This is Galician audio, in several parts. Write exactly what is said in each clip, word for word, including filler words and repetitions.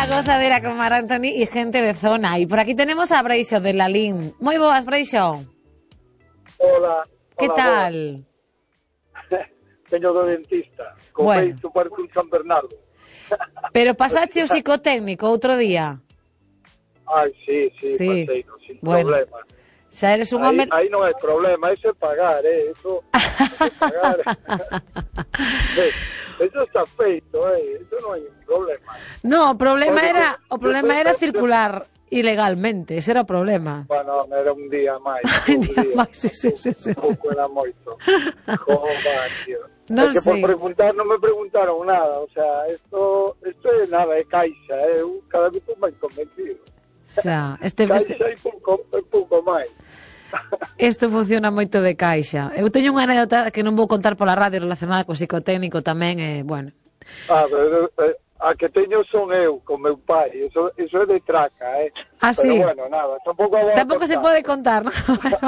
La gozadera con Mar Anthony y gente de zona. Y por aquí tenemos a Breixo de Lalín. Moi boas, Breixo. Hola. Que hola, tal? Teño do dentista. Con Bueno. feito para un San Bernardo. Pero pasache o psicotécnico outro día. Ai, sí, sí, Sí. pasei, no, sin Bueno. problema. Xa eres un Aí, home... aí non hai problema, eso é pagar, eh, eso, eso é pagar. Sí, eso está feito, eh, eso non hai un problema. No, o problema Oye, era o problema era de- de- circular ilegalmente, ese era o problema. Bueno, era un día máis. Un día máis, sí, sí, sí, sí. Un pouco era moito. Joder, tío. Non é que sei. por preguntar non me preguntaron nada, o sea, esto, esto é nada, é caixa, é un cada vez un máis convencido. Xa, este, este, Caixa e pouco, e pouco máis. isto funciona moito de caixa. Eu teño unha anécdota que non vou contar pola radio relacionada co psicotécnico tamén, e, bueno. Ah, pero eh, a que teño son eu, con meu pai, eso, eso é de traca, eh. Ah, pero sí. bueno, nada, tampouco vou a Tampouco se contar. pode contar, ¿no?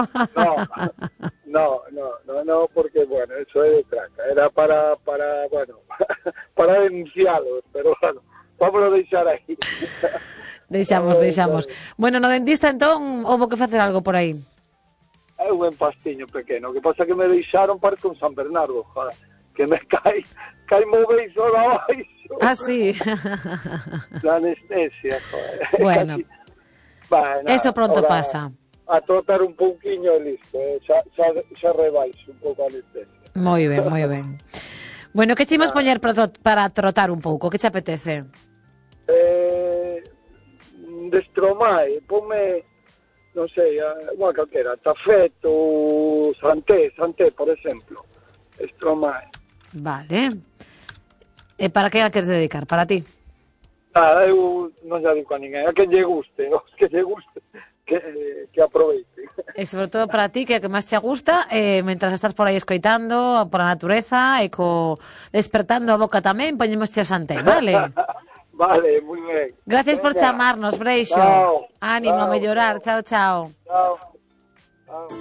No, no, no, no, no, porque, bueno, eso é de traca. Era para, para, bueno, para denuncialos, pero, bueno, vamos a deixar aí. Deixamos, deixamos. Bueno, no dentista, entón, houbo que facer algo por aí. É un empastiño pequeno, o que pasa que me deixaron para con San Bernardo, joder, que me cae, cae mo beizo da baixo. Ah, sí. La anestesia, joder. Bueno, Bah, nada, eso pronto ahora pasa. A trotar un pouquiño e listo, eh. xa, xa, xa rebaixo un pouco a anestesia. Moi ben, moi ben. Bueno, que che imos poñer para, trot- para trotar un pouco? Que che apetece? Eh, de Stromae, ponme, non sei, eh, unha calquera, Tafeto, Santé, Santé, por exemplo. Stromae. Vale. E para que a queres dedicar? Para ti? Ah, eu non xa digo a ninguén, a que lle guste, os que lle guste, que, que aproveite. E sobre todo para ti, que é o que máis che gusta, eh, mentras estás por aí escoitando, por a natureza, e co despertando a boca tamén, poñemos che o Santé, vale? Vale, moi ben. Gracias por Venga. chamarnos, Breixo. Chao. Ánimo a Chao. mellorar, chao, chao. Chao. Chao.